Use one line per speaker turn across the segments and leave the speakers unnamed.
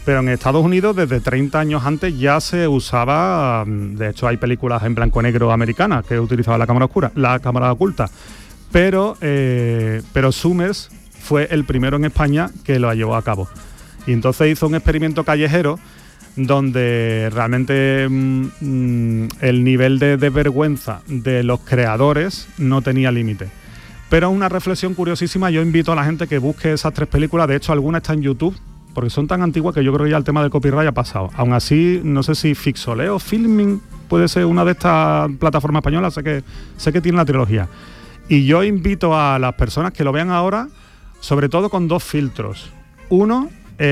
Pero en Estados Unidos desde 30 años antes ya se usaba, de hecho hay películas en blanco y negro americanas que utilizaban la cámara oculta, pero Summers fue el primero en España que lo llevó a cabo. Y entonces hizo un experimento callejero donde realmente el nivel de vergüenza de los creadores no tenía límite. Pero es una reflexión curiosísima. Yo invito a la gente que busque esas 3 películas. De hecho, alguna está en YouTube, porque son tan antiguas que yo creo que ya el tema del copyright ha pasado. Aún así, no sé si Fixoleo, Filming, puede ser una de estas plataformas españolas, sé que tiene la trilogía. Y yo invito a las personas que lo vean ahora, sobre todo con 2 filtros. Uno,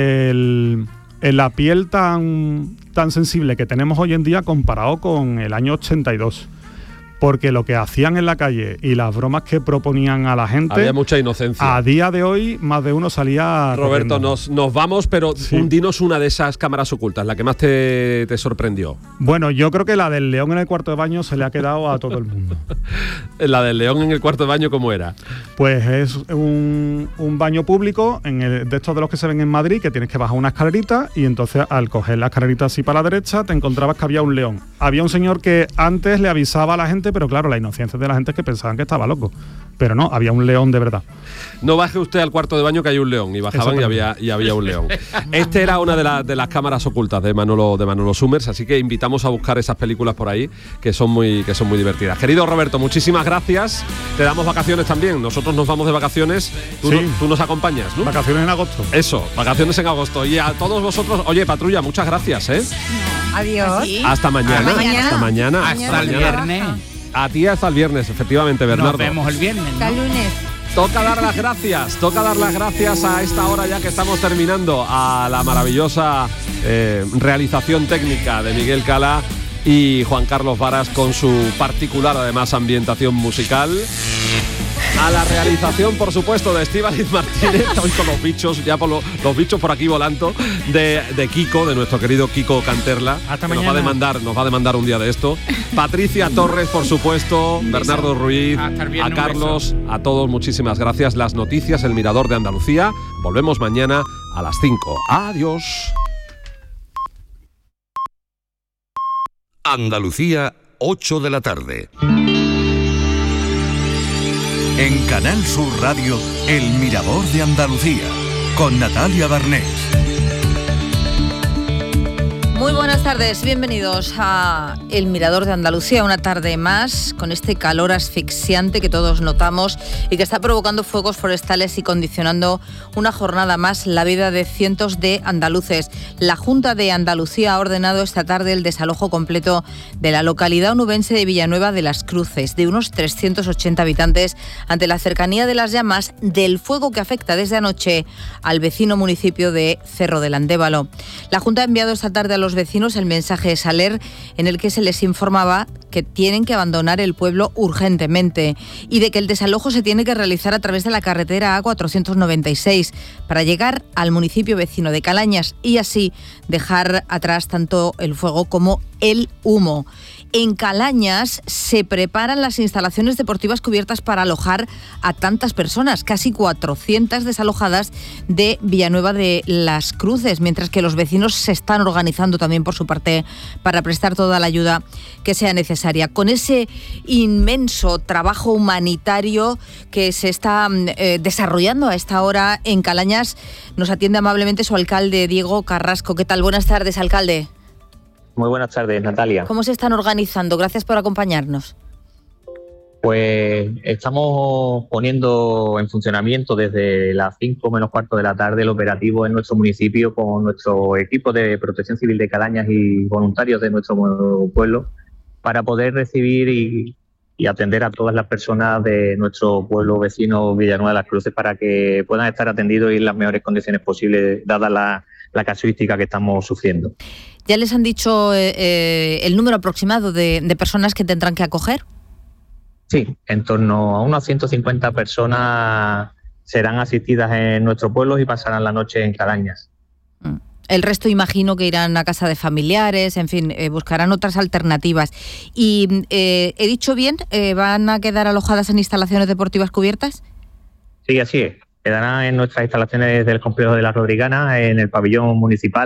la piel tan sensible que tenemos hoy en día comparado con el año 82. Porque lo que hacían en la calle y las bromas que proponían a la gente...
Había mucha inocencia.
A día de hoy, más de uno salía...
Roberto, nos vamos, pero sí. Dinos una de esas cámaras ocultas, la que más te sorprendió.
Bueno, yo creo que la del león en el cuarto de baño se le ha quedado a todo el mundo.
¿La del león en el cuarto de baño cómo era?
Pues es un baño público, de estos de los que se ven en Madrid, que tienes que bajar una escalerita, y entonces al coger la escalerita así para la derecha, te encontrabas que había un león. Había un señor que antes le avisaba a la gente, pero claro, la inocencia de la gente es que pensaban que estaba loco. Pero no, había un león de verdad.
No baje usted al cuarto de baño que hay un león. Y bajaban y había un león. Este era una de las cámaras ocultas de Manolo Summers, así que invitamos a buscar esas películas por ahí que son muy divertidas. Querido Roberto, muchísimas gracias. Te damos vacaciones también. Nosotros nos vamos de vacaciones. Tú nos acompañas, ¿no?
Vacaciones en agosto.
Eso, vacaciones en agosto. Y a todos vosotros, oye, patrulla, muchas gracias, ¿eh?
Adiós.
Hasta mañana.
Hasta
mañana.
Hasta el viernes.
A ti hasta el viernes, efectivamente, Bernardo.
Nos vemos el viernes, ¿no?
Hasta el lunes.
Toca dar las gracias a esta hora ya que estamos terminando a la maravillosa realización técnica de Miguel Cala y Juan Carlos Varas con su particular además ambientación musical. A la realización, por supuesto, de Estíbaliz Martínez, hoy con los bichos, ya por los bichos por aquí volando, de Kiko, de nuestro querido Kiko Canterla,
hasta
que
mañana.
nos va a demandar un día de esto. Patricia Torres, por supuesto, Bernardo Ruiz, a Carlos, a todos, muchísimas gracias. Las noticias, El Mirador de Andalucía. Volvemos mañana a las 5. Adiós.
Andalucía, 8 de la tarde. En Canal Sur Radio, El Mirador de Andalucía, con Natalia Barnés.
Muy buenas tardes, bienvenidos a El Mirador de Andalucía, una tarde más con este calor asfixiante que todos notamos y que está provocando fuegos forestales y condicionando una jornada más la vida de cientos de andaluces. La Junta de Andalucía ha ordenado esta tarde el desalojo completo de la localidad onubense de Villanueva de las Cruces, de unos 380 habitantes, ante la cercanía de las llamas del fuego que afecta desde anoche al vecino municipio de Cerro del Andévalo. La Junta ha enviado esta tarde a los vecinos el mensaje Saler en el que se les informaba que tienen que abandonar el pueblo urgentemente y de que el desalojo se tiene que realizar a través de la carretera A496 para llegar al municipio vecino de Calañas y así dejar atrás tanto el fuego como el humo. En Calañas se preparan las instalaciones deportivas cubiertas para alojar a tantas personas, casi 400 desalojadas de Villanueva de las Cruces, mientras que los vecinos se están organizando también por su parte para prestar toda la ayuda que sea necesaria. Con ese inmenso trabajo humanitario que se está desarrollando a esta hora en Calañas, nos atiende amablemente su alcalde, Diego Carrasco. ¿Qué tal? Buenas tardes, alcalde.
Muy buenas tardes, Natalia.
¿Cómo se están organizando? Gracias por acompañarnos.
Pues estamos poniendo en funcionamiento desde las 5 menos cuarto de la tarde el operativo en nuestro municipio con nuestro equipo de Protección Civil de Calañas y voluntarios de nuestro pueblo para poder recibir y atender a todas las personas de nuestro pueblo vecino Villanueva de las Cruces para que puedan estar atendidos y en las mejores condiciones posibles, dada la casuística que estamos sufriendo.
¿Ya les han dicho el número aproximado de personas que tendrán que acoger?
Sí, en torno a unas 150 personas serán asistidas en nuestro pueblo y pasarán la noche en Calañas.
El resto imagino que irán a casa de familiares, en fin, buscarán otras alternativas. ¿Y he dicho bien? ¿Van a quedar alojadas en instalaciones deportivas cubiertas?
Sí, así es. Quedarán en nuestras instalaciones del complejo de la Rodrigana, en el pabellón municipal.